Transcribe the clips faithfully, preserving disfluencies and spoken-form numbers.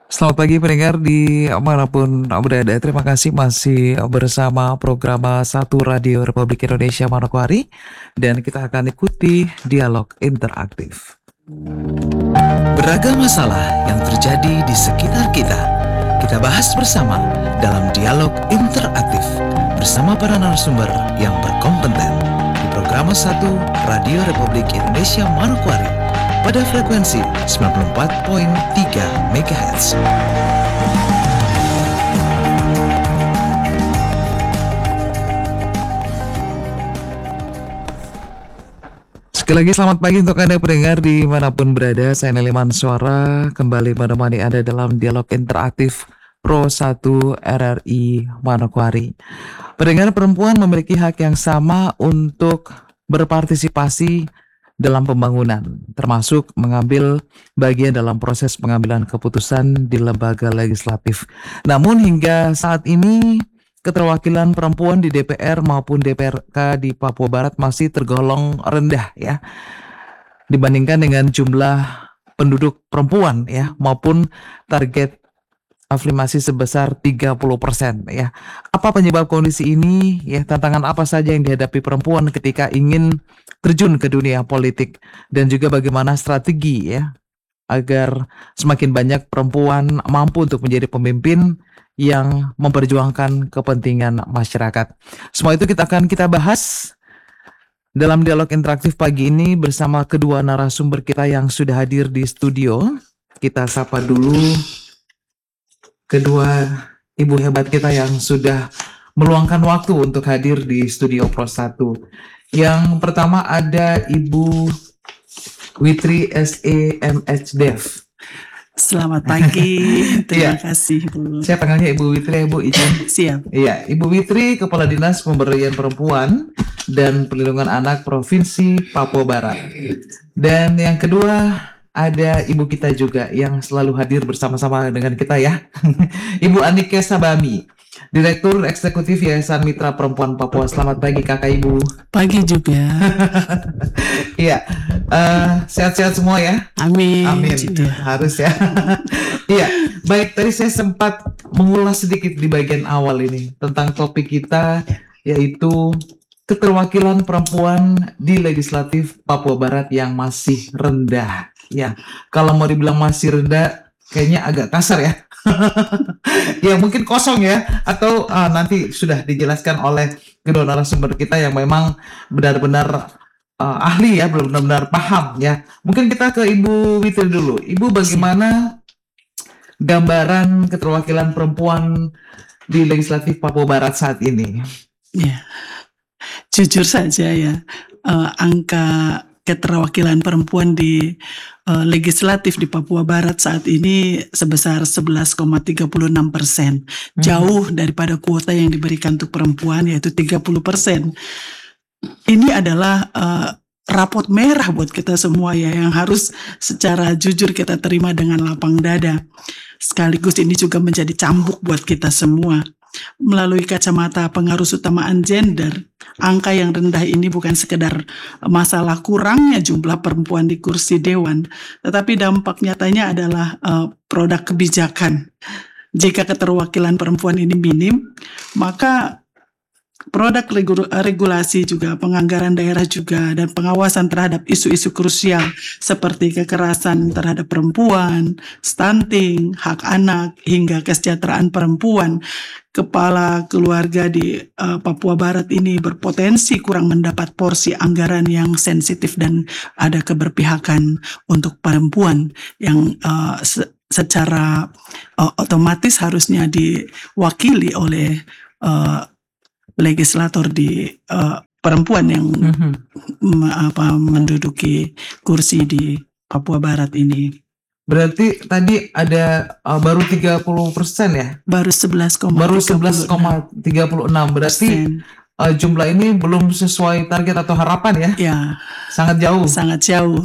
Selamat pagi pendengar di manapun berada. Terima kasih masih bersama program satu Radio Republik Indonesia Manokwari dan kita akan ikuti dialog interaktif. Beragam masalah yang terjadi di sekitar kita, kita bahas bersama dalam dialog interaktif bersama para narasumber yang berkompeten di program satu Radio Republik Indonesia Manokwari pada frekuensi sembilan puluh empat koma tiga megahertz. Sekali lagi selamat pagi untuk Anda pendengar dimanapun berada. Saya Neliman Suara kembali menemani Anda dalam dialog interaktif Pro satu R R I Manokwari. Pendengar perempuan memiliki hak yang sama untuk berpartisipasi dalam pembangunan, termasuk mengambil bagian dalam proses pengambilan keputusan di lembaga legislatif. Namun hingga saat ini keterwakilan perempuan di D P R maupun D P R K di Papua Barat masih tergolong rendah ya, dibandingkan dengan jumlah penduduk perempuan ya, maupun target afirmasi sebesar tiga puluh persen ya. Apa penyebab kondisi ini ya, tantangan apa saja yang dihadapi perempuan ketika ingin terjun ke dunia politik, dan juga bagaimana strategi ya agar semakin banyak perempuan mampu untuk menjadi pemimpin yang memperjuangkan kepentingan masyarakat. Semua itu kita akan kita bahas dalam dialog interaktif pagi ini bersama kedua narasumber kita yang sudah hadir di studio. Kita sapa dulu kedua ibu hebat kita yang sudah meluangkan waktu untuk hadir di studio Pro satu. Yang pertama ada Ibu Witri S E M H Dev. Selamat pagi, terima Iya. kasih Bu. Saya panggilnya Ibu Witri, Ibu izin. Siap. Iya, Ibu Witri, Kepala Dinas Pemberdayaan Perempuan dan Perlindungan Anak Provinsi Papua Barat. Dan yang kedua ada ibu kita juga yang selalu hadir bersama-sama dengan kita ya, Ibu Anike Sabami, Direktur Eksekutif Yayasan Mitra Perempuan Papua. Selamat pagi Kakak Ibu. Pagi juga. Iya, uh, sehat-sehat semua ya. Amin. Amin. Gitu. Harus ya. Iya, baik. Tadi saya sempat mengulas sedikit di bagian awal ini tentang topik kita, yaitu keterwakilan perempuan di legislatif Papua Barat yang masih rendah. Ya, kalau mau dibilang masih rendah, kayaknya agak kasar ya. Ya mungkin kosong ya, atau uh, nanti sudah dijelaskan oleh kedua narasumber kita yang memang benar-benar uh, ahli ya, benar-benar paham ya. Mungkin kita ke Ibu Witri dulu. Ibu, bagaimana gambaran keterwakilan perempuan di legislatif Papua Barat saat ini? Ya, jujur saja ya, uh, angka keterwakilan perempuan di uh, legislatif di Papua Barat saat ini sebesar sebelas koma tiga enam persen, jauh daripada kuota yang diberikan untuk perempuan yaitu tiga puluh persen. Ini adalah uh, rapot merah buat kita semua ya, yang harus secara jujur kita terima dengan lapang dada. Sekaligus ini juga menjadi cambuk buat kita semua. Melalui kacamata pengaruh utamaan gender, angka yang rendah ini bukan sekedar masalah kurangnya jumlah perempuan di kursi dewan, tetapi dampak nyatanya adalah uh, produk kebijakan. Jika keterwakilan perempuan ini minim, maka produk regulasi juga, penganggaran daerah juga, dan pengawasan terhadap isu-isu krusial seperti kekerasan terhadap perempuan, stunting, hak anak, hingga kesejahteraan perempuan, kepala keluarga di uh, Papua Barat ini berpotensi kurang mendapat porsi anggaran yang sensitif dan ada keberpihakan untuk perempuan yang uh, se- secara uh, otomatis harusnya diwakili oleh uh, legislator di uh, perempuan yang Mhm. m- apa menduduki kursi di Papua Barat ini. Berarti tadi ada uh, baru tiga puluh persen ya? Baru sebelas koma Baru sebelas koma tiga enam. Berarti uh, jumlah ini belum sesuai target atau harapan ya? Ya, Sangat jauh. sangat jauh.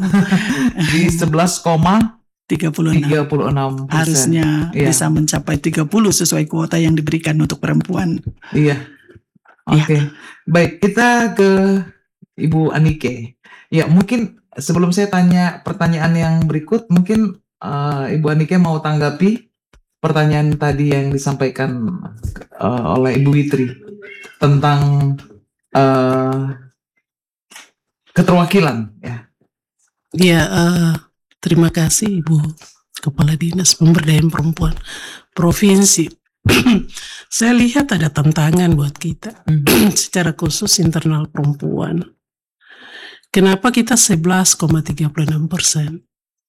Di sebelas koma tiga puluh enam. tiga puluh enam persen. Harusnya Iya. bisa mencapai tiga puluh sesuai kuota yang diberikan untuk perempuan. Iya. Oke. Baik, kita ke Ibu Anike. Ya, mungkin sebelum saya tanya pertanyaan yang berikut, mungkin uh, Ibu Anike mau tanggapi pertanyaan tadi yang disampaikan uh, oleh Ibu Witri tentang uh, keterwakilan ya. Ya, uh, terima kasih Ibu Kepala Dinas Pemberdayaan Perempuan Provinsi. Saya lihat ada tantangan buat kita secara khusus internal perempuan. Kenapa kita sebelas koma tiga puluh enam persen?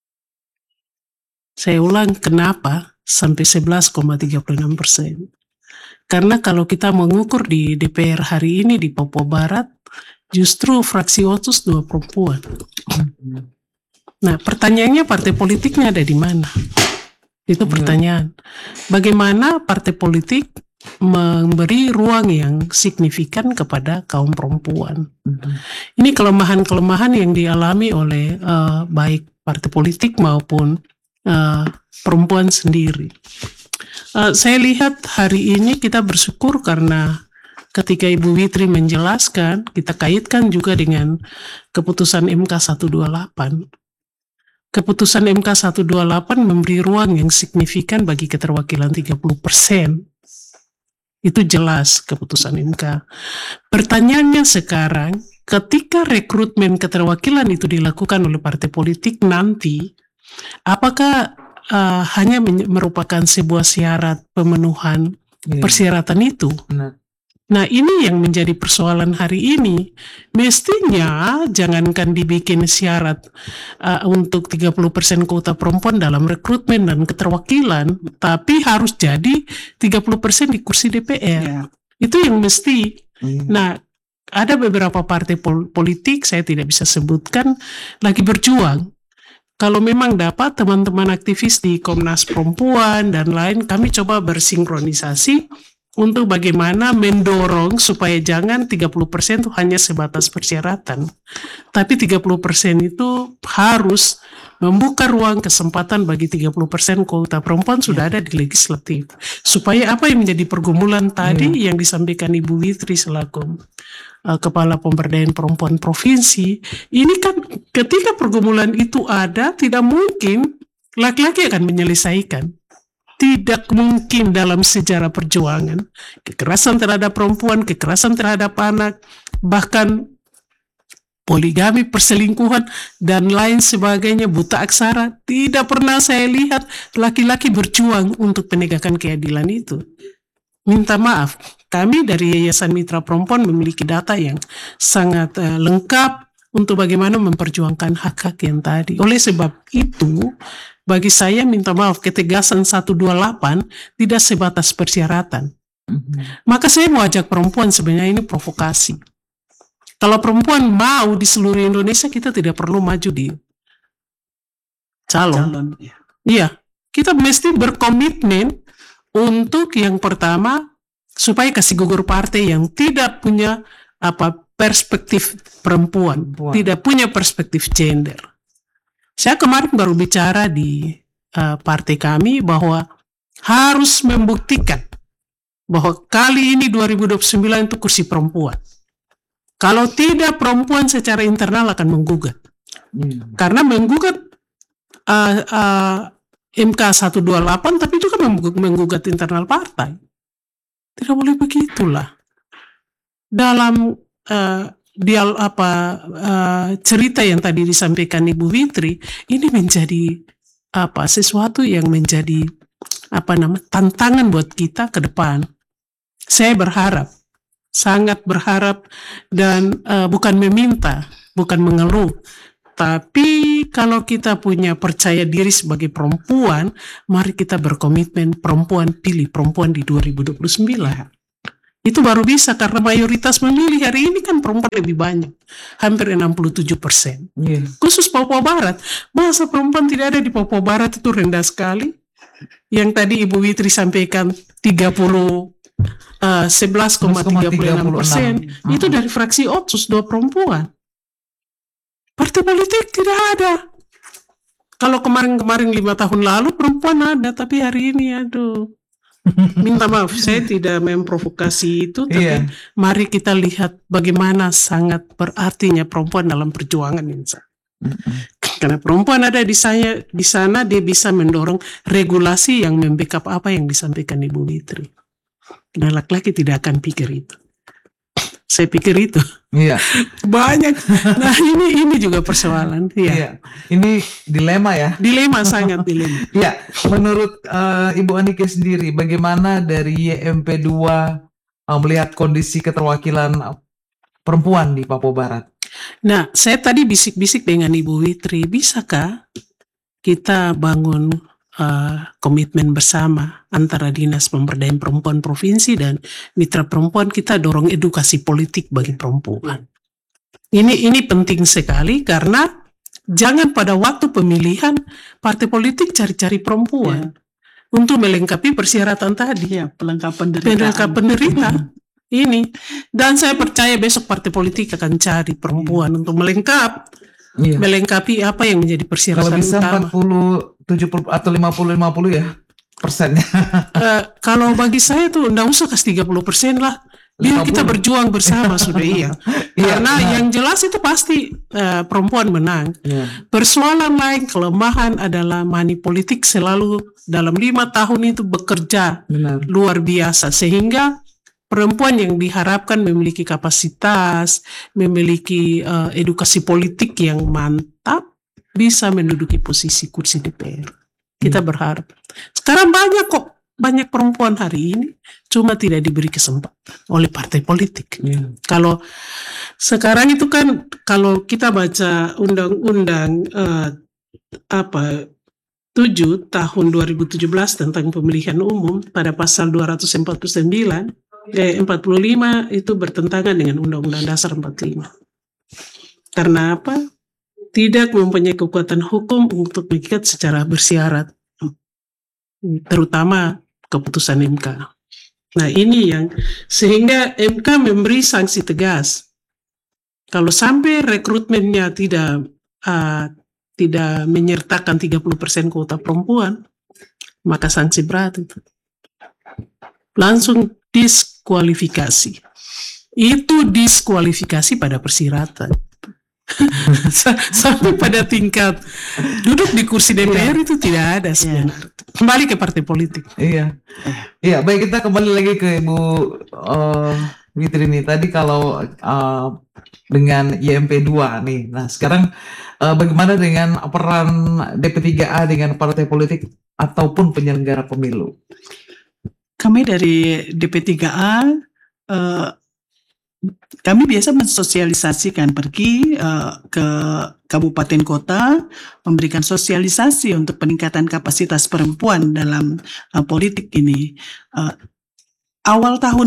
Saya ulang, kenapa sampai sebelas koma tiga puluh enam persen? Karena kalau kita mengukur di D P R hari ini di Papua Barat, justru fraksi OTUS dua perempuan. Nah, pertanyaannya partai politiknya ada di mana? Itu pertanyaan. Bagaimana partai politik memberi ruang yang signifikan kepada kaum perempuan? Ini kelemahan-kelemahan yang dialami oleh uh, baik partai politik maupun uh, perempuan sendiri. Uh, saya lihat hari ini kita bersyukur karena ketika Ibu Witri menjelaskan, kita kaitkan juga dengan keputusan M K seratus dua puluh delapan. Keputusan M K seratus dua puluh delapan memberi ruang yang signifikan bagi keterwakilan tiga puluh persen. Itu jelas keputusan M K. Pertanyaannya sekarang, ketika rekrutmen keterwakilan itu dilakukan oleh partai politik nanti, apakah uh, hanya merupakan sebuah syarat pemenuhan yeah. persyaratan itu? Benar. Nah, ini yang menjadi persoalan hari ini. Mestinya jangankan dibikin syarat uh, untuk tiga puluh persen kuota perempuan dalam rekrutmen dan keterwakilan, tapi harus jadi tiga puluh persen di kursi D P R. Yeah. Itu yang mesti. Mm. Nah, ada beberapa partai pol- politik, saya tidak bisa sebutkan, lagi berjuang. Kalau memang dapat teman-teman aktivis di Komnas Perempuan dan lain, kami coba bersinkronisasi untuk bagaimana mendorong supaya jangan tiga puluh persen itu hanya sebatas persyaratan. Tapi tiga puluh persen itu harus membuka ruang kesempatan bagi tiga puluh persen kuota perempuan sudah ada di legislatif. Supaya apa yang menjadi pergumulan tadi hmm. yang disampaikan Ibu Witri selaku uh, Kepala Pemberdayaan Perempuan Provinsi, ini kan ketika pergumulan itu ada, tidak mungkin laki-laki akan menyelesaikan. Tidak mungkin dalam sejarah perjuangan. Kekerasan terhadap perempuan, kekerasan terhadap anak, bahkan poligami, perselingkuhan, dan lain sebagainya, buta aksara. Tidak pernah saya lihat laki-laki berjuang untuk penegakan keadilan itu. Minta maaf, kami dari Yayasan Mitra Perempuan memiliki data yang sangat uh, lengkap untuk bagaimana memperjuangkan hak-hak yang tadi. Oleh sebab itu, bagi saya minta maaf, ketegasan seratus dua puluh delapan tidak sebatas persyaratan. Mm-hmm. Maka saya mau ajak perempuan, sebenarnya ini provokasi. Kalau perempuan mau di seluruh Indonesia, kita tidak perlu maju di calon. calon ya. Iya, kita mesti berkomitmen untuk yang pertama, supaya kasih gugur partai yang tidak punya apa perspektif perempuan, perempuan. Tidak punya perspektif gender. Saya kemarin baru bicara di uh, partai kami bahwa harus membuktikan bahwa kali ini dua ribu dua puluh sembilan itu kursi perempuan. Kalau tidak, perempuan secara internal akan menggugat. Hmm. Karena menggugat uh, uh, M K seratus dua puluh delapan tapi juga menggugat internal partai. Tidak boleh begitulah. Dalam uh, dia apa uh, cerita yang tadi disampaikan Ibu Witri ini menjadi apa sesuatu yang menjadi apa nama tantangan buat kita ke depan. Saya berharap, sangat berharap dan uh, bukan meminta, bukan mengeluh, tapi kalau kita punya percaya diri sebagai perempuan, mari kita berkomitmen perempuan pilih perempuan di dua ribu dua puluh sembilan. Itu baru bisa karena mayoritas memilih hari ini kan perempuan lebih banyak. Hampir enam puluh tujuh persen. Yeah. Khusus Papua Barat. Masa perempuan tidak ada di Papua Barat itu rendah sekali. Yang tadi Ibu Witri sampaikan tiga puluh, sebelas koma tiga puluh enam persen. Itu dari fraksi OTSUS dua perempuan. Partai politik tidak ada. Kalau kemarin-kemarin lima tahun lalu perempuan ada. Tapi hari ini aduh. Minta maaf, saya tidak memprovokasi itu, tapi yeah. Mari kita lihat bagaimana sangat berartinya perempuan dalam perjuangan ini. Mm-hmm. Karena perempuan ada di saya di sana, dia bisa mendorong regulasi yang membackup apa yang disampaikan Ibu Witri. Nah, laki-laki tidak akan pikir itu. Saya pikir itu Iya. banyak. Nah, ini ini juga persoalan. Iya. Iya. Ini dilema ya. Dilema, sangat dilema. Ya, menurut eh, Ibu Anike sendiri, bagaimana dari Y M P dua eh, melihat kondisi keterwakilan eh, perempuan di Papua Barat? Nah, saya tadi bisik-bisik dengan Ibu Witri, bisakah kita bangun uh, komitmen bersama antara Dinas Pemberdayaan Perempuan Provinsi dan mitra perempuan, kita dorong edukasi politik bagi perempuan. Ini ini penting sekali, karena jangan pada waktu pemilihan partai politik cari-cari perempuan untuk melengkapi persyaratan tadi. Ya, pelengkap penderitaan. Pelengkap penderita ini. Dan saya percaya besok partai politik akan cari perempuan untuk melengkap Iya. melengkapi apa yang menjadi Kalau persyaratan bisa utama. empat puluh, tujuh puluh atau lima puluh lima puluh ya persennya. Eh, kalau bagi saya tuh enggak usah kasih tiga puluh persen lah. Biar kita lima puluh. berjuang bersama sudah iya. Iya, Karena benar. yang jelas itu pasti eh, perempuan menang. Iya. Persoalan lain, kelemahan adalah money politik selalu dalam lima tahun itu bekerja Benar. luar biasa, sehingga perempuan yang diharapkan memiliki kapasitas, memiliki uh, edukasi politik yang mantap, bisa menduduki posisi kursi D P R. Kita berharap. Sekarang banyak kok, banyak perempuan hari ini, cuma tidak diberi kesempatan oleh partai politik. Iya. Kalau sekarang itu kan, kalau kita baca undang-undang uh, apa tujuh tahun dua ribu tujuh belas tentang pemilihan umum, pada pasal dua ratus empat puluh sembilan, eh, empat puluh lima itu bertentangan dengan Undang-Undang Dasar empat puluh lima. Karena apa? Tidak mempunyai kekuatan hukum untuk mengikat secara bersyarat, terutama keputusan M K. Nah, ini yang sehingga M K memberi sanksi tegas. Kalau sampai rekrutmennya tidak uh, tidak menyertakan tiga puluh persen kuota perempuan, maka sanksi berat itu. Langsung diskualifikasi. Itu diskualifikasi pada persyaratan. Sampai pada tingkat duduk di kursi D P R itu tidak ada sebenarnya. Kembali ke partai politik. Iya. Iya, baik, kita kembali lagi ke Ibu uh, Witri nih. Tadi kalau uh, dengan Y M P dua nih. Nah, sekarang uh, bagaimana dengan peran D P tiga A dengan partai politik ataupun penyelenggara pemilu? Kami dari D P tiga A eh, kami biasa mensosialisasikan, pergi uh, ke kabupaten kota, memberikan sosialisasi untuk peningkatan kapasitas perempuan dalam uh, politik ini. Uh, awal tahun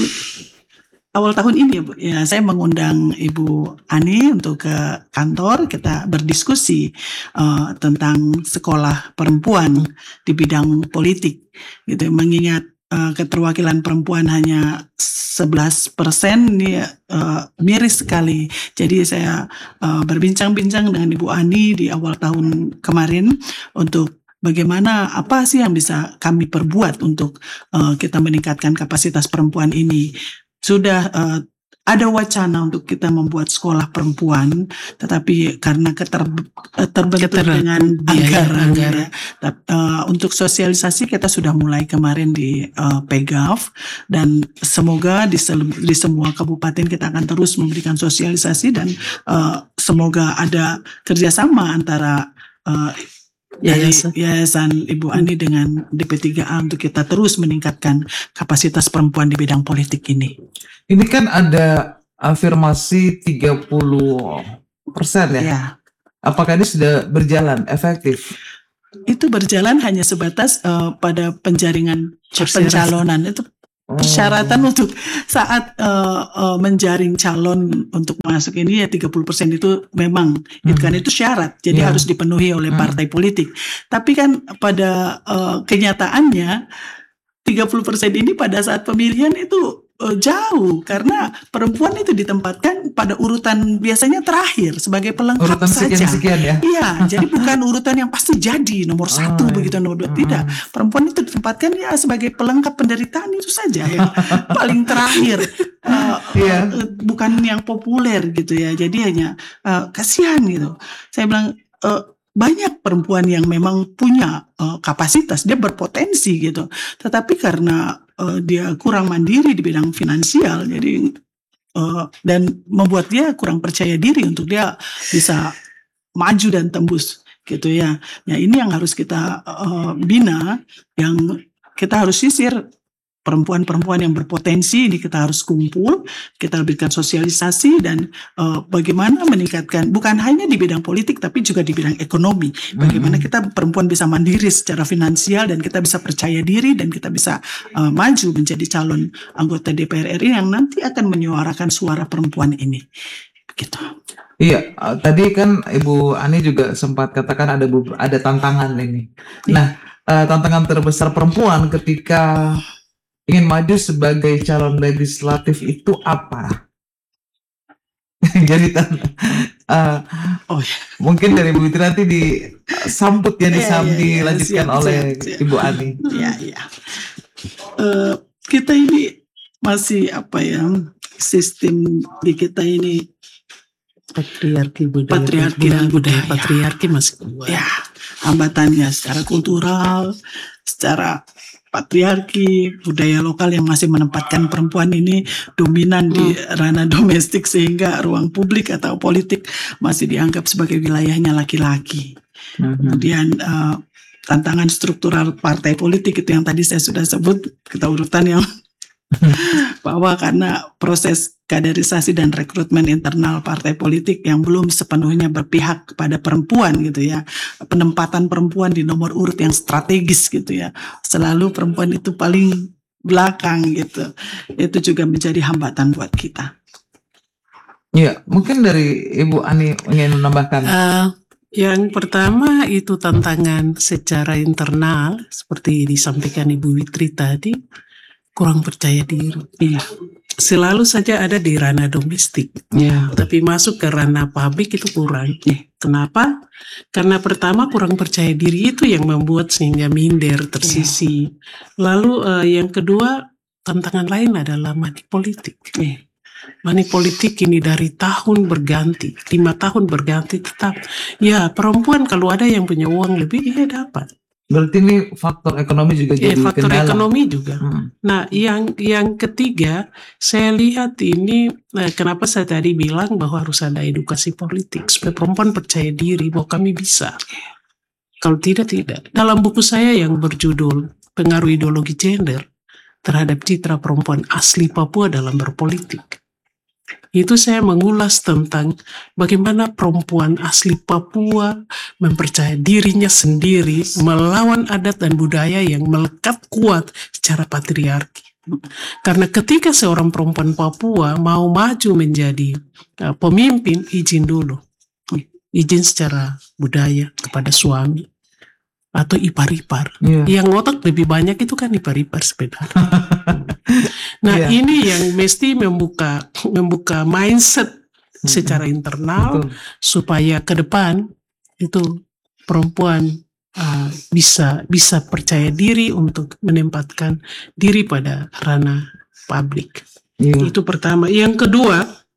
awal tahun ini, Bu, ya, saya mengundang Ibu Ani untuk ke kantor, kita berdiskusi uh, tentang sekolah perempuan di bidang politik, gitu. Mengingat uh, keterwakilan perempuan hanya sebelas persen, ini uh, miris sekali. Jadi saya uh, berbincang-bincang dengan Ibu Ani di awal tahun kemarin untuk bagaimana, apa sih yang bisa kami perbuat untuk uh, kita meningkatkan kapasitas perempuan ini. Sudah uh, ada wacana untuk kita membuat sekolah perempuan, tetapi karena keter, terbentuk Keter, dengan biaya, anggaran, anggaran. ya, uh, untuk sosialisasi kita sudah mulai kemarin di uh, Pegaf, dan semoga di, sel- di semua kabupaten kita akan terus memberikan sosialisasi, dan uh, semoga ada kerjasama antara uh, dari Yayasan. Yayasan Ibu Ani dengan D P tiga A untuk kita terus meningkatkan kapasitas perempuan di bidang politik ini. Ini kan ada afirmasi tiga puluh persen ya. Ya, Apakah ini sudah berjalan efektif? itu berjalan hanya sebatas uh, pada penjaringan Persyaratan. pencalonan. Itu persyaratan untuk saat uh, uh, menjaring calon untuk masuk ini, ya tiga puluh persen itu memang itu kan itu syarat, jadi Ya. harus dipenuhi oleh Hmm. partai politik. Tapi kan pada uh, kenyataannya tiga puluh persen ini pada saat pemilihan itu uh, jauh, karena perempuan itu ditempatkan pada urutan biasanya terakhir sebagai pelengkap Urutan saja. sekian-sekian ya. Iya, jadi bukan urutan yang pasti jadi nomor satu iya. begitu, nomor dua Mm-mm. tidak. Perempuan itu ditempatkan ya sebagai pelengkap penderitaan itu saja, yang paling terakhir, uh, Iya. uh, bukan yang populer gitu ya. Jadi hanya uh, kasihan gitu. Saya bilang uh, banyak perempuan yang memang punya uh, kapasitas, dia berpotensi gitu, tetapi karena uh, dia kurang mandiri di bidang finansial, jadi uh, dan membuat dia kurang percaya diri untuk dia bisa maju dan tembus gitu ya. Ya ini yang harus kita uh, bina, yang kita harus sisir. Perempuan-perempuan yang berpotensi ini kita harus kumpul, kita berikan sosialisasi dan uh, bagaimana meningkatkan, bukan hanya di bidang politik tapi juga di bidang ekonomi. Bagaimana kita perempuan bisa mandiri secara finansial dan kita bisa percaya diri dan kita bisa uh, maju menjadi calon anggota D P R R I yang nanti akan menyuarakan suara perempuan ini. Begitu. Iya, uh, tadi kan Ibu Ani juga sempat katakan ada beber- ada tantangan ini. Nah, uh, tantangan terbesar perempuan ketika ingin maju sebagai calon legislatif itu apa? Jadi uh, Oh ya. mungkin dari Bu Witri nanti disambut ya, disam, Iya, iya, iya, dilanjutkan siap, oleh siap, siap. Ibu Ani. Ya, ya. Uh, kita ini masih apa ya, sistem di kita ini Patriarki budaya, Patriarki dan budaya. patriarki masih kuat. Ya, hambatannya secara kultural, secara patriarki, budaya lokal yang masih menempatkan perempuan ini dominan di ranah domestik sehingga ruang publik atau politik masih dianggap sebagai wilayahnya laki-laki. Mhm. Kemudian uh, tantangan struktural partai politik itu yang tadi saya sudah sebut, kita urutan yang bahwa karena proses kaderisasi dan rekrutmen internal partai politik yang belum sepenuhnya berpihak kepada perempuan gitu ya, penempatan perempuan di nomor urut yang strategis gitu ya, selalu perempuan itu paling belakang gitu, itu juga menjadi hambatan buat kita. Iya, mungkin dari Ibu Ani ingin menambahkan. Uh, yang pertama itu tantangan secara internal seperti disampaikan Ibu Witri tadi, kurang percaya diri. Iya. Selalu saja ada di ranah domestik, Ya. tapi masuk ke ranah publik itu kurang. Kenapa? Karena pertama kurang percaya diri itu yang membuat sehingga minder, tersisi. Lalu uh, yang kedua tantangan lain adalah money politik. Money politik ini dari tahun berganti, lima tahun berganti tetap. Ya perempuan kalau ada yang punya uang lebih dia dapat. Berarti ini faktor ekonomi juga Eh, jadi faktor kendala. ekonomi juga. Hmm. Nah, yang yang ketiga, saya lihat ini, nah, kenapa saya tadi bilang bahwa harus ada edukasi politik supaya perempuan percaya diri bahwa kami bisa. Kalau tidak, tidak. Dalam buku saya yang berjudul Pengaruh Ideologi Gender terhadap Citra Perempuan Asli Papua dalam Berpolitik, itu saya mengulas tentang bagaimana perempuan asli Papua mempercayai dirinya sendiri melawan adat dan budaya yang melekat kuat secara patriarki. Karena ketika seorang perempuan Papua mau maju menjadi uh, pemimpin, izin dulu. Izin secara budaya kepada suami atau ipar-ipar. Yeah. Yang ngotot lebih banyak itu kan ipar-ipar sebenarnya. Nah, Yeah. ini yang mesti membuka membuka mindset secara internal. Betul. Supaya ke depan itu perempuan uh, bisa bisa percaya diri untuk menempatkan diri pada ranah publik. Yeah. Itu pertama. Yang kedua,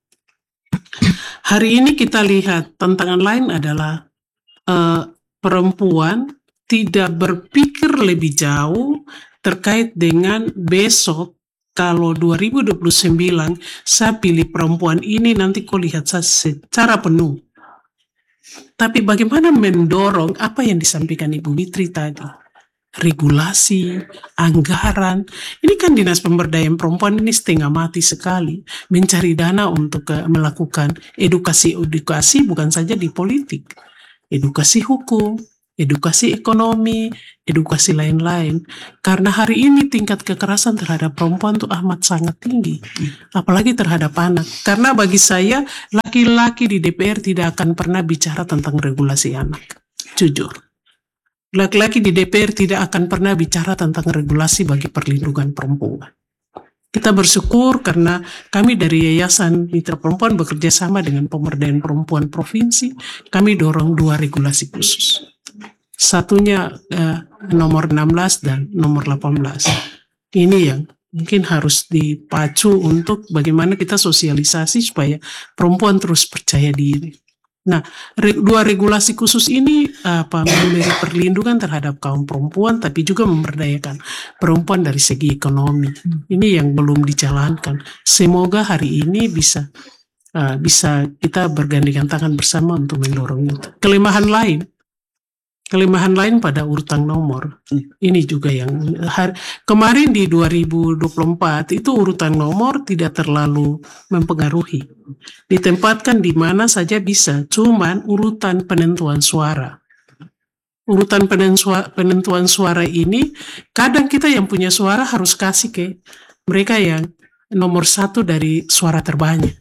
hari ini kita lihat tantangan lain adalah uh, perempuan tidak berpikir lebih jauh terkait dengan besok. Kalau dua ribu dua puluh sembilan saya pilih perempuan ini, nanti kau lihat saya secara penuh. Tapi bagaimana mendorong apa yang disampaikan Ibu Witri tadi? Regulasi, anggaran. Ini kan Dinas Pemberdayaan Perempuan ini setengah mati sekali. Mencari dana untuk uh, melakukan edukasi-edukasi bukan saja di politik. Edukasi hukum, edukasi ekonomi, edukasi lain-lain. Karena hari ini tingkat kekerasan terhadap perempuan itu amat sangat tinggi. Apalagi terhadap anak. Karena bagi saya, laki-laki di D P R tidak akan pernah bicara tentang regulasi anak. Jujur. Laki-laki di D P R tidak akan pernah bicara tentang regulasi bagi perlindungan perempuan. Kita bersyukur karena kami dari Yayasan Mitra Perempuan bekerja sama dengan Pemberdayaan Perempuan Provinsi. Kami dorong dua regulasi khusus. Satunya eh, nomor enam belas dan nomor delapan belas. Ini yang mungkin harus dipacu untuk bagaimana kita sosialisasi supaya perempuan terus percaya diri. Nah, re- dua regulasi khusus ini apa memberi perlindungan terhadap kaum perempuan, tapi juga memberdayakan perempuan dari segi ekonomi. Ini yang belum dijalankan. Semoga hari ini bisa uh, bisa kita bergandengan tangan bersama untuk mendorong itu. Kelemahan lain, kelemahan lain pada urutan nomor. Ini juga yang hari, kemarin di dua ribu dua puluh empat itu urutan nomor tidak terlalu mempengaruhi. Ditempatkan di mana saja bisa, cuman urutan penentuan suara. Urutan penentua- penentuan suara ini, kadang kita yang punya suara harus kasih ke mereka yang nomor satu dari suara terbanyak.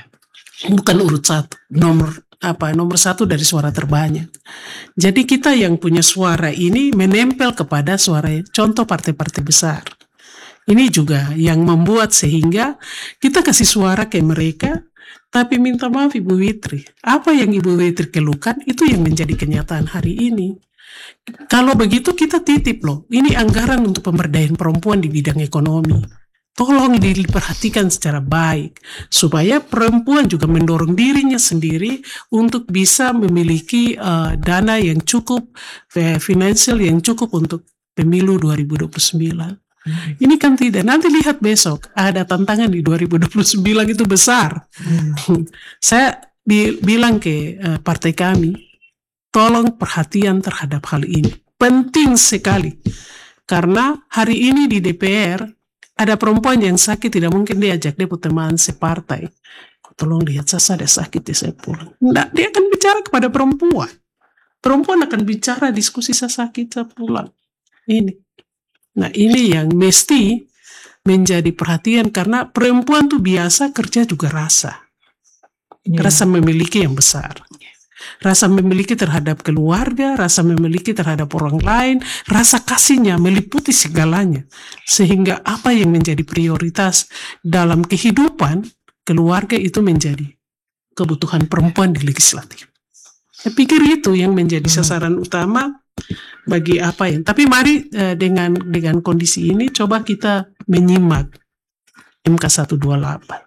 Bukan urut satu, nomor apa nomor satu dari suara terbanyak. Jadi kita yang punya suara ini menempel kepada suara contoh partai-partai besar. Ini juga yang membuat sehingga kita kasih suara ke mereka, tapi minta maaf Ibu Witri, apa yang Ibu Witri keluhkan itu yang menjadi kenyataan hari ini. Kalau begitu kita titip loh, ini anggaran untuk pemberdayaan perempuan di bidang ekonomi. Tolong diperhatikan secara baik, supaya perempuan juga mendorong dirinya sendiri untuk bisa memiliki uh, dana yang cukup, eh, finansial yang cukup untuk pemilu dua ribu dua puluh sembilan. Hmm. Ini kan tidak, nanti lihat besok ada tantangan di dua ribu dua puluh sembilan itu besar. Hmm. Saya di, bilang ke uh, partai kami, tolong perhatian terhadap hal ini. Penting sekali. Karena hari ini di D P R, ada perempuan yang sakit, tidak mungkin dia ajak dia teman separtai. Tolong lihat, saya ada sakit ya saya pulang. Nggak, dia akan bicara kepada perempuan. Perempuan akan bicara diskusi saya sakit saya pulang. Ini. Nah ini yang mesti menjadi perhatian, karena perempuan tuh biasa kerja juga rasa. Rasa memiliki yang besar. Rasa memiliki terhadap keluarga, rasa memiliki terhadap orang lain, rasa kasihnya meliputi segalanya. Sehingga apa yang menjadi prioritas dalam kehidupan keluarga itu menjadi kebutuhan perempuan di legislatif. Saya pikir itu yang menjadi sasaran utama bagi apa yang. Tapi mari eh, dengan dengan kondisi ini coba kita menyimak M K seratus dua puluh delapan.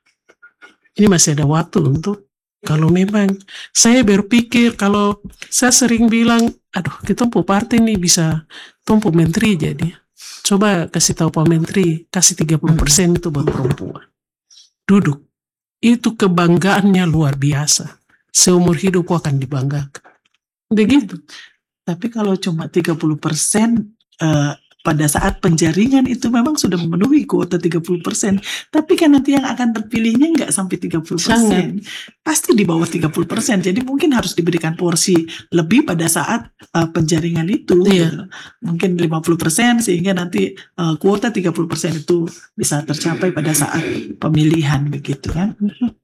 Ini masih ada waktu untuk. Kalau memang saya berpikir, kalau saya sering bilang, aduh kita tumpu partai nih bisa tumpu menteri jadi. Coba kasih tahu Pak Menteri, kasih tiga puluh persen itu buat perempuan. Duduk. Itu kebanggaannya luar biasa. Seumur hidup akan dibanggakan. Begitu. Tapi kalau cuma tiga puluh persen uh, pada saat penjaringan itu memang sudah memenuhi kuota tiga puluh persen. Tapi kan nanti yang akan terpilihnya nggak sampai tiga puluh persen. Pasti di bawah tiga puluh persen. Jadi mungkin harus diberikan porsi lebih pada saat uh, penjaringan itu. Iya. Gitu. Mungkin lima puluh persen sehingga nanti uh, kuota tiga puluh persen itu bisa tercapai pada saat pemilihan begitu kan.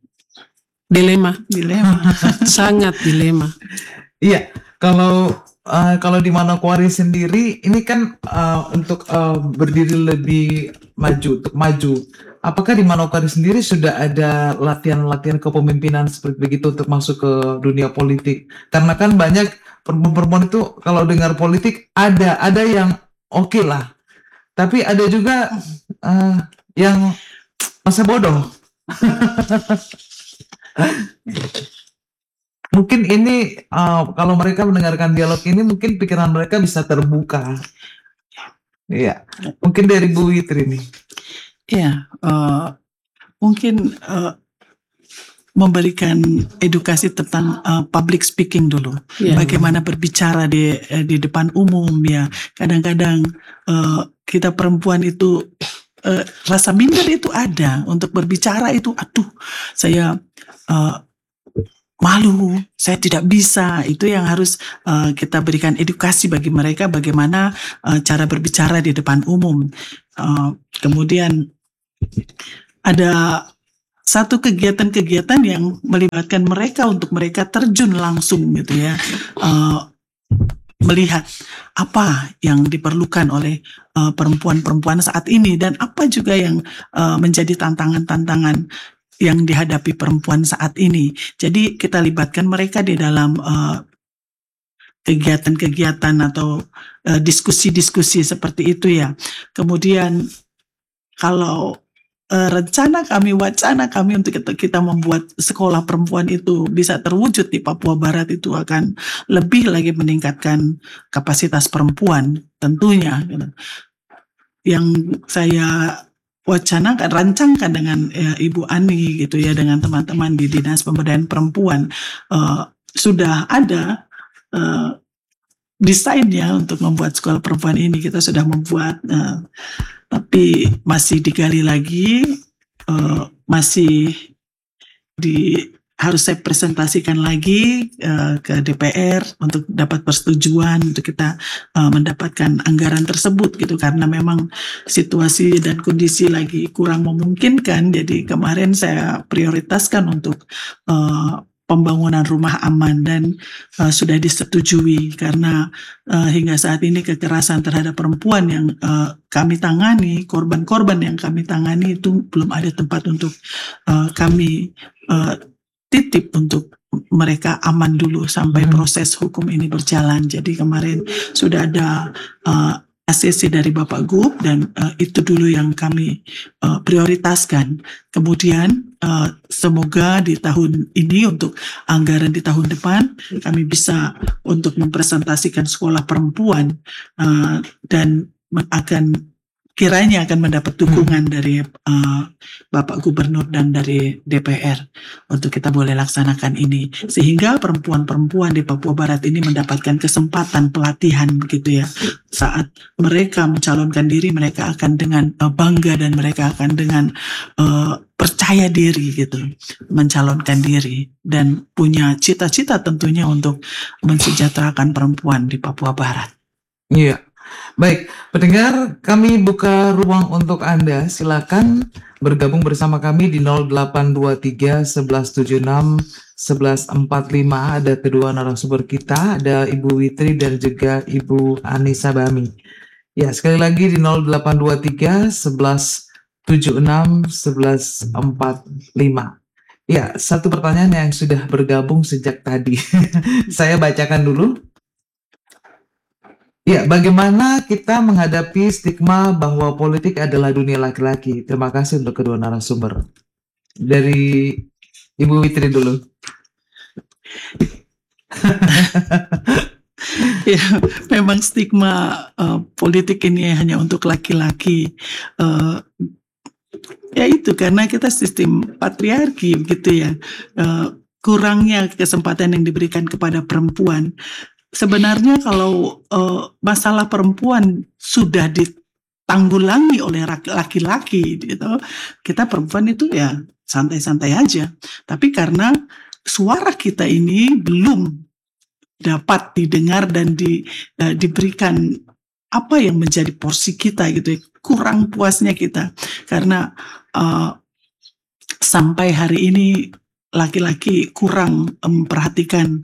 Dilema. Dilema. Sangat dilema. Iya, kalau Uh, kalau di Manokwari sendiri ini kan uh, untuk uh, berdiri lebih maju, untuk maju. Apakah di Manokwari sendiri sudah ada latihan-latihan kepemimpinan seperti begitu untuk masuk ke dunia politik? Karena kan banyak perempuan-perempuan itu kalau dengar politik ada ada yang oke okay lah, tapi ada juga uh, yang masa bodoh. Mungkin ini uh, kalau mereka mendengarkan dialog ini mungkin pikiran mereka bisa terbuka. Iya, mungkin dari Bu Witri nih. Iya, uh, mungkin uh, memberikan edukasi tentang uh, public speaking dulu, ya. Bagaimana berbicara di di depan umum ya. Kadang-kadang uh, kita perempuan itu uh, rasa minder itu ada untuk berbicara itu. Aduh, saya uh, malu, saya tidak bisa. Itu yang harus uh, kita berikan edukasi bagi mereka bagaimana uh, cara berbicara di depan umum. Uh, kemudian ada satu kegiatan-kegiatan yang melibatkan mereka untuk mereka terjun langsung gitu ya, uh, melihat apa yang diperlukan oleh uh, perempuan-perempuan saat ini dan apa juga yang uh, menjadi tantangan-tantangan yang dihadapi perempuan saat ini. Jadi kita libatkan mereka di dalam uh, kegiatan-kegiatan atau uh, diskusi-diskusi seperti itu ya. Kemudian kalau uh, rencana kami, wacana kami untuk kita, kita membuat sekolah perempuan itu bisa terwujud di Papua Barat itu akan lebih lagi meningkatkan kapasitas perempuan tentunya. Gitu. Yang saya wacanakan, rancangkan dengan ya, Ibu Ani gitu ya, dengan teman-teman di Dinas Pemberdayaan Perempuan, uh, sudah ada uh, desainnya untuk membuat sekolah perempuan ini. Kita sudah membuat, uh, tapi masih digali lagi, uh, masih di harus saya presentasikan lagi uh, ke D P R untuk dapat persetujuan untuk kita uh, mendapatkan anggaran tersebut gitu, karena memang situasi dan kondisi lagi kurang memungkinkan. Jadi kemarin saya prioritaskan untuk uh, pembangunan rumah aman dan uh, sudah disetujui, karena uh, hingga saat ini kekerasan terhadap perempuan yang uh, kami tangani, korban-korban yang kami tangani itu belum ada tempat untuk uh, kami uh, titip untuk mereka aman dulu sampai Hmm. proses hukum ini berjalan. Jadi kemarin sudah ada uh, A C C dari Bapak Gub dan uh, itu dulu yang kami uh, prioritaskan. Kemudian uh, semoga di tahun ini untuk anggaran di tahun depan kami bisa untuk mempresentasikan sekolah perempuan uh, dan akan kiranya akan mendapat dukungan dari uh, Bapak Gubernur dan dari D P R untuk kita boleh laksanakan ini, sehingga perempuan-perempuan di Papua Barat ini mendapatkan kesempatan pelatihan begitu ya. Saat mereka mencalonkan diri, mereka akan dengan uh, bangga dan mereka akan dengan uh, percaya diri gitu mencalonkan diri dan punya cita-cita tentunya untuk mensejahterakan perempuan di Papua Barat. Iya. Baik, pendengar, kami buka ruang untuk Anda. Silakan bergabung bersama kami di nol delapan dua tiga satu satu tujuh enam satu satu empat lima. Ada kedua narasumber kita, ada Ibu Witri dan juga Ibu Anissa Bami. Ya, sekali lagi di nol delapan dua tiga satu satu tujuh enam satu satu empat lima. Ya, satu pertanyaan yang sudah bergabung sejak tadi. Saya bacakan dulu. Ya, bagaimana kita menghadapi stigma bahwa politik adalah dunia laki-laki? Terima kasih untuk kedua narasumber. Dari Ibu Witri dulu. Ya, memang stigma uh, politik ini hanya untuk laki-laki. Uh, ya itu karena kita sistem patriarki gitu ya. Uh, kurangnya kesempatan yang diberikan kepada perempuan. Sebenarnya kalau uh, masalah perempuan sudah ditanggulangi oleh laki-laki gitu, kita perempuan itu ya santai-santai aja. Tapi karena suara kita ini belum dapat didengar dan di, uh, diberikan apa yang menjadi porsi kita gitu ya, kurang puasnya kita. Karena uh, sampai hari ini laki-laki kurang memperhatikan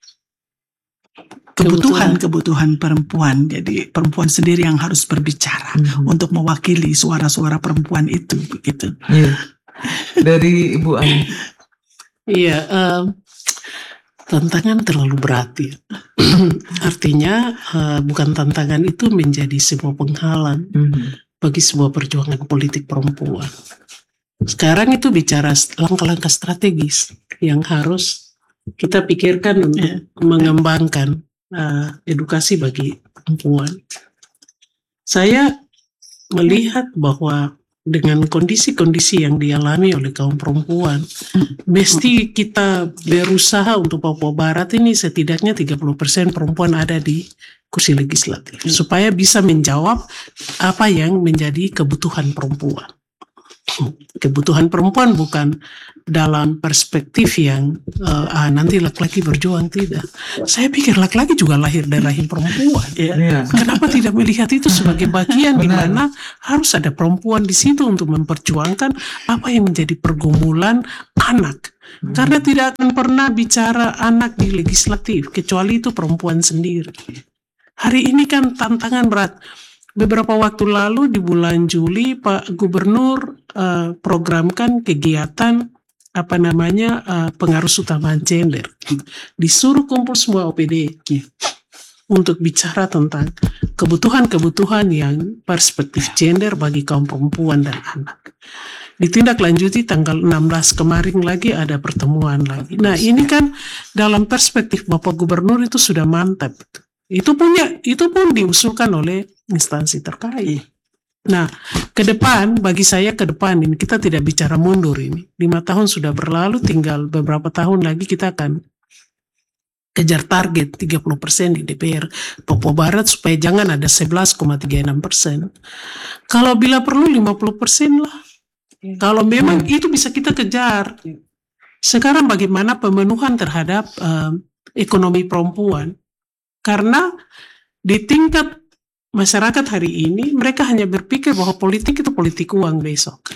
kebutuhan-kebutuhan perempuan. Jadi perempuan sendiri yang harus berbicara Mhm. untuk mewakili suara-suara perempuan itu begitu. Iya. Dari Ibu Ani. Iya, em, tantangan terlalu berat ya. Artinya eh, bukan tantangan itu menjadi sebuah penghalang Mhm. bagi sebuah perjuangan politik perempuan. Sekarang itu bicara langkah-langkah strategis yang harus kita pikirkan untuk Ya. mengembangkan uh, edukasi bagi perempuan. Saya melihat bahwa dengan kondisi-kondisi yang dialami oleh kaum perempuan, mesti kita berusaha untuk Papua Barat ini setidaknya tiga puluh persen perempuan ada di kursi legislatif, supaya bisa menjawab apa yang menjadi kebutuhan perempuan. Kebutuhan perempuan bukan dalam perspektif yang uh, ah, nanti laki-laki berjuang, tidak. Saya pikir laki-laki juga lahir dari rahim perempuan. Ya. Iya. Kenapa tidak melihat itu sebagai bagian di Benar. mana harus ada perempuan di situ untuk memperjuangkan apa yang menjadi pergumulan anak. Karena tidak akan pernah bicara anak di legislatif kecuali itu perempuan sendiri. Hari ini kan tantangan berat. Beberapa waktu lalu di bulan Juli Pak Gubernur uh, programkan kegiatan apa namanya uh, pengarus utama gender. Disuruh kumpul semua O P D untuk bicara tentang kebutuhan-kebutuhan yang perspektif gender bagi kaum perempuan dan anak. Ditindaklanjuti tanggal enam belas kemarin lagi ada pertemuan lagi. Nah ini kan dalam perspektif Bapak Gubernur itu sudah mantap. Itu punya, itu pun diusulkan oleh instansi terkait. Nah, ke depan, bagi saya ke depan ini, kita tidak bicara mundur ini. Lima tahun sudah berlalu, tinggal beberapa tahun lagi kita akan kejar target tiga puluh persen di D P R Papua Barat supaya jangan ada sebelas koma tiga enam persen. Kalau bila perlu lima puluh persen lah. Kalau memang itu bisa kita kejar. Sekarang bagaimana pemenuhan terhadap um, ekonomi perempuan? Karena di tingkat masyarakat hari ini mereka hanya berpikir bahwa politik itu politik uang besok,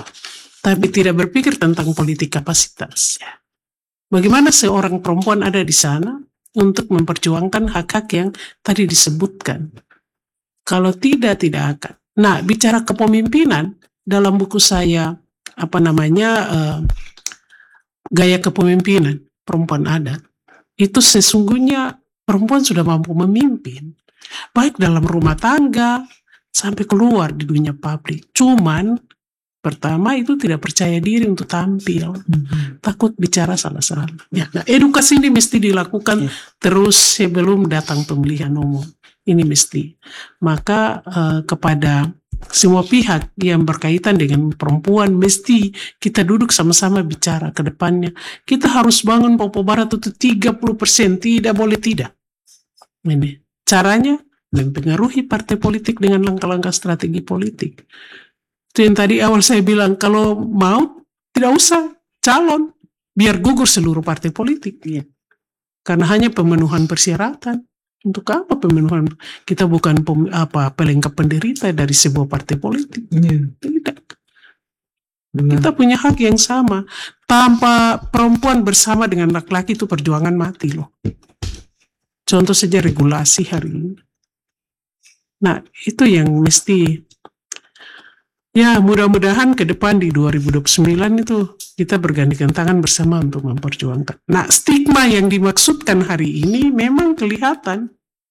tapi tidak berpikir tentang politik kapasitas. Bagaimana seorang perempuan ada di sana untuk memperjuangkan hak-hak yang tadi disebutkan? Kalau tidak, tidak akan. Nah, bicara kepemimpinan dalam buku saya apa namanya uh, gaya kepemimpinan perempuan adat itu sesungguhnya perempuan sudah mampu memimpin. Baik dalam rumah tangga sampai keluar di dunia publik. Cuman pertama itu tidak percaya diri untuk tampil, mm-hmm. takut bicara salah-salah. Ya, nah, edukasi ini mesti dilakukan yeah. terus sebelum datang pemilihan umum. Ini mesti. Maka uh, kepada semua pihak yang berkaitan dengan perempuan mesti kita duduk sama-sama bicara ke depannya. Kita harus bangun Papua Barat itu tiga puluh persen, tidak boleh tidak. Ini. Caranya mempengaruhi partai politik dengan langkah-langkah strategi politik. Itu yang tadi awal saya bilang, kalau mau tidak usah calon, biar gugur seluruh partai politik. Ya. Karena hanya pemenuhan persyaratan. Untuk apa pemenuhan? Kita bukan pem, apa pelengkap penderita dari sebuah partai politik. Ya. Tidak. Benar. Kita punya hak yang sama. Tanpa perempuan bersama dengan laki-laki itu perjuangan mati loh. Contoh saja regulasi hari ini. Nah, itu yang mesti, ya mudah-mudahan ke depan di dua ribu dua puluh sembilan itu kita bergandengan tangan bersama untuk memperjuangkan. Nah, stigma yang dimaksudkan hari ini memang kelihatan.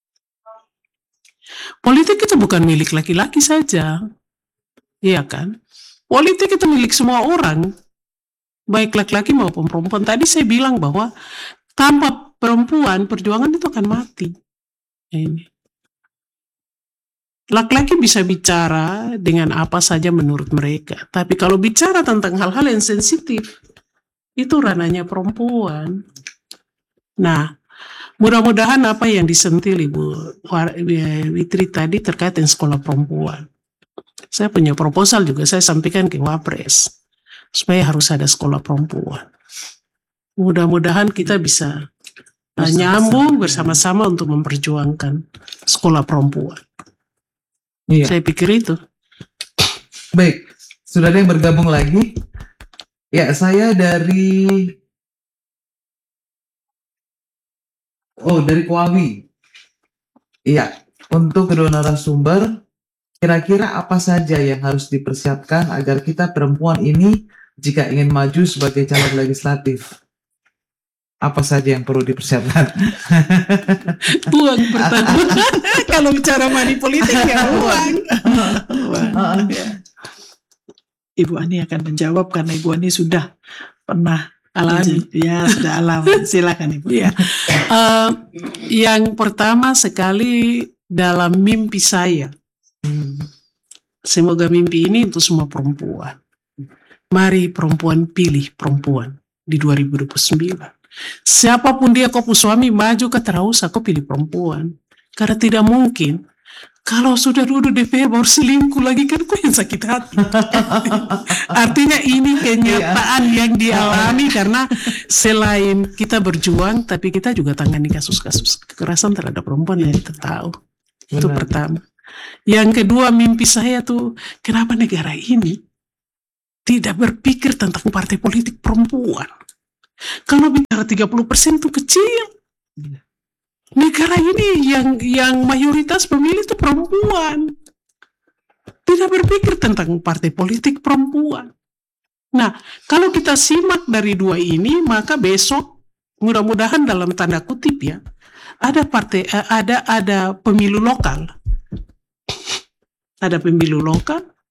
Politik itu bukan milik laki-laki saja. Iya kan? Politik itu milik semua orang. Baik laki-laki maupun perempuan. Tadi saya bilang bahwa tanpa perempuan, perjuangan itu akan mati. Ini. Laki-laki bisa bicara dengan apa saja menurut mereka. Tapi kalau bicara tentang hal-hal yang sensitif, itu ranahnya perempuan. Nah, mudah-mudahan apa yang disentil Ibu Witri tadi terkait dengan sekolah perempuan. Saya punya proposal juga, saya sampaikan ke Wapres. Supaya harus ada sekolah perempuan. Mudah-mudahan kita bisa Nah, nyambung bersama-sama untuk memperjuangkan sekolah perempuan. Iya. Saya pikir itu. Baik, sudah ada yang bergabung lagi. Ya, saya dari Oh, dari Kuawi. Iya, untuk kedua narasumber, kira-kira apa saja yang harus dipersiapkan agar kita perempuan ini jika ingin maju sebagai caleg legislatif? Apa saja yang perlu dipersiapkan? Uang pertama. Kalau bicara money politik ya uang. uang. Ya. Ibu Ani akan menjawab karena Ibu Ani sudah pernah alami. Ya, sudah alami. Silakan Ibu. Ya. Uh, yang pertama sekali dalam mimpi saya. Hmm. Semoga mimpi ini untuk semua perempuan. Mari perempuan pilih perempuan di dua ribu dua puluh sembilan. Siapapun dia, kau suami maju ke terusah, kau pilih perempuan. Karena tidak mungkin kalau sudah duduk D P R baru selingkuh lagi, kan kau yang sakit hati. Artinya ini kenyataan yang dialami karena selain kita berjuang, tapi kita juga tangani kasus-kasus kekerasan terhadap perempuan yang kita tahu. Benar. Itu pertama. Yang kedua, mimpi saya tuh, kenapa negara ini tidak berpikir tentang partai politik perempuan? Kalau bicara tiga puluh persen itu kecil. Negara ini yang yang mayoritas pemilih itu perempuan. Tidak berpikir tentang partai politik perempuan. Nah, kalau kita simak dari dua ini, maka besok mudah-mudahan dalam tanda kutip ya, ada partai ada ada pemilu lokal. Ada pemilu lokal,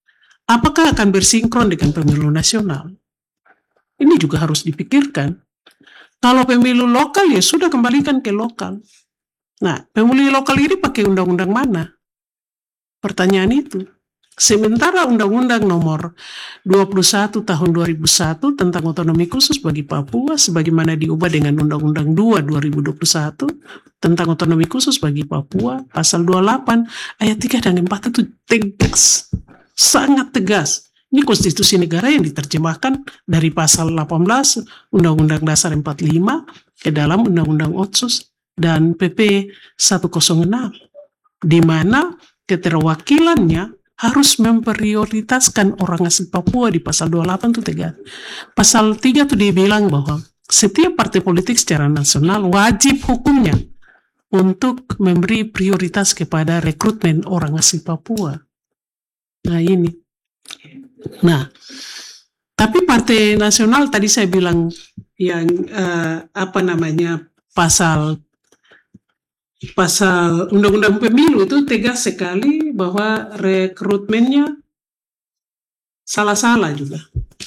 apakah akan bersinkron dengan pemilu nasional? Ini juga harus dipikirkan. Kalau pemilu lokal ya sudah kembalikan ke lokal. Nah, pemilu lokal ini pakai undang-undang mana? Pertanyaan itu. Sementara Undang-Undang Nomor dua puluh satu Tahun dua ribu satu tentang otonomi khusus bagi Papua sebagaimana diubah dengan Undang-Undang dua dua ribu dua puluh satu tentang otonomi khusus bagi Papua pasal dua puluh delapan ayat tiga dan empat itu tegas, sangat tegas. Ini konstitusi negara yang diterjemahkan dari pasal delapan belas Undang-Undang Dasar empat puluh lima ke dalam Undang-Undang Otsus dan P P seratus enam, di mana keterwakilannya harus memprioritaskan orang asli Papua di pasal dua puluh delapan itu tegas. Pasal tiga itu dia bilang bahwa setiap partai politik secara nasional wajib hukumnya untuk memberi prioritas kepada rekrutmen orang asli Papua. Nah ini. Nah, tapi partai nasional tadi saya bilang yang uh, apa namanya pasal pasal undang-undang pemilu itu tegas sekali bahwa rekrutmennya salah-salah juga.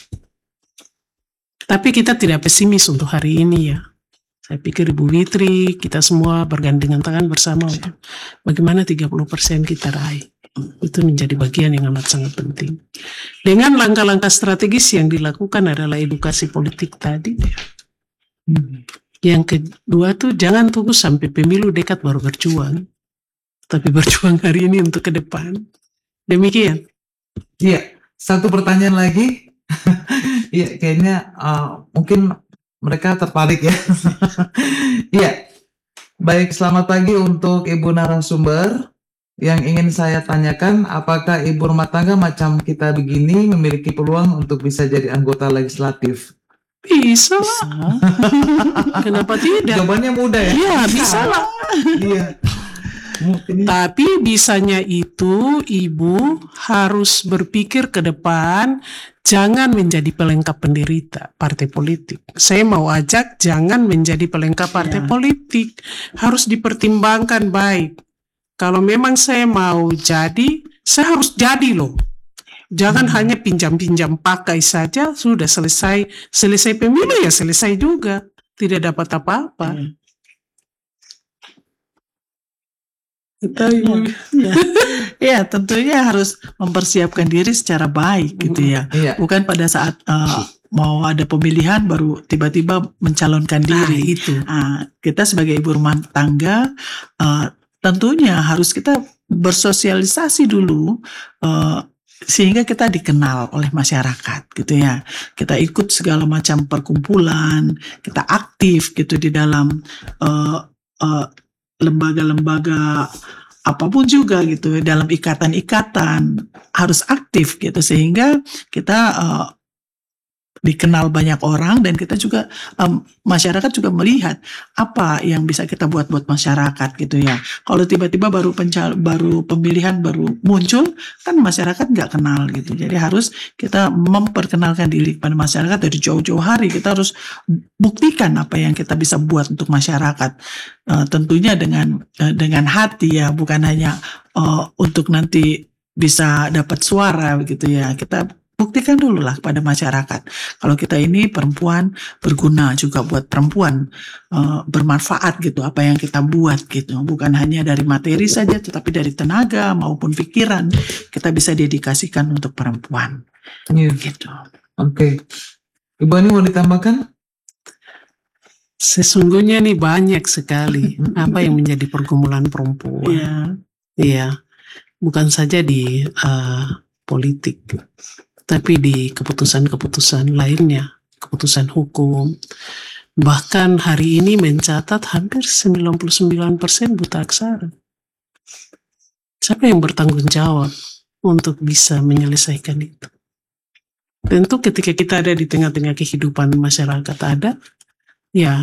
Tapi kita tidak pesimis untuk hari ini ya. Saya pikir Ibu Witri, kita semua bergandengan tangan bersama untuk bagaimana tiga puluh persen kita raih. Itu menjadi bagian yang amat sangat penting. Dengan langkah-langkah strategis yang dilakukan adalah edukasi politik tadi. Yang kedua tuh jangan tunggu sampai pemilu dekat baru berjuang. Tapi berjuang hari ini untuk ke depan. Demikian. Iya, satu pertanyaan lagi. Iya, kayaknya uh, mungkin mereka tertarik ya. Iya. Baik, selamat pagi untuk Ibu narasumber. Yang ingin saya tanyakan, apakah ibu rumah tangga macam kita begini memiliki peluang untuk bisa jadi anggota legislatif? Bisa lah. Kenapa tidak? Jawabannya mudah ya? Iya, bisa lah. Iya. Mungkin. Tapi bisanya itu ibu harus berpikir ke depan, jangan menjadi pelengkap penderita partai politik. Saya mau ajak jangan menjadi pelengkap partai Ya. politik. Harus dipertimbangkan baik. Kalau memang saya mau jadi, saya harus jadi loh. Jangan hmm. hanya pinjam-pinjam pakai saja, sudah selesai. Selesai pemilu ya selesai juga. Tidak dapat apa-apa. Hmm. Kita, ya, ya tentunya harus mempersiapkan diri secara baik gitu ya. Iya. Bukan pada saat uh, mau ada pemilihan baru tiba-tiba mencalonkan diri. Nah, itu. Nah, kita sebagai ibu rumah tangga uh, tentunya harus kita bersosialisasi dulu uh, sehingga kita dikenal oleh masyarakat gitu ya. Kita ikut segala macam perkumpulan, kita aktif gitu di dalam uh, uh, lembaga-lembaga apapun juga gitu, dalam ikatan-ikatan harus aktif gitu sehingga kita uh, dikenal banyak orang dan kita juga um, masyarakat juga melihat apa yang bisa kita buat buat masyarakat gitu ya. Kalau tiba-tiba baru pencal baru pemilihan baru muncul kan masyarakat nggak kenal gitu. Jadi harus kita memperkenalkan diri kepada masyarakat dari jauh-jauh hari. Kita harus buktikan apa yang kita bisa buat untuk masyarakat. Uh, tentunya dengan uh, dengan hati ya, bukan hanya uh, untuk nanti bisa dapat suara gitu ya. Kita buktikan dulu lah pada masyarakat. Kalau kita ini perempuan berguna juga buat perempuan, uh, bermanfaat gitu apa yang kita buat gitu. Bukan hanya dari materi saja tetapi dari tenaga maupun pikiran kita bisa dedikasikan untuk perempuan. Iya. Gitu. Oke. Ibu Ani mau ditambahkan? Sesungguhnya nih banyak sekali apa yang menjadi pergumulan perempuan. Iya. Iya. Bukan saja di uh, politik, tapi di keputusan-keputusan lainnya, keputusan hukum. Bahkan hari ini mencatat hampir sembilan puluh sembilan persen buta aksara. Siapa yang bertanggung jawab untuk bisa menyelesaikan itu? Tentu ketika kita ada di tengah-tengah kehidupan masyarakat ada, ya